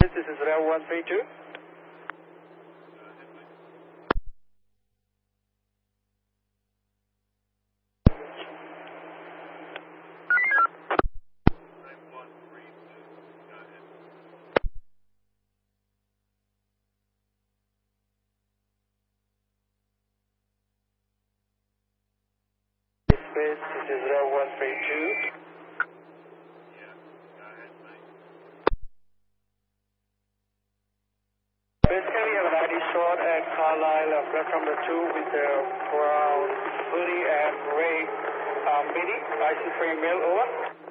This is Rail 132. Space, this is Rail 132. Basically, I have an ID short at Carlisle, platform number 2 with a brown hoodie and gray midi. IC frame mail over.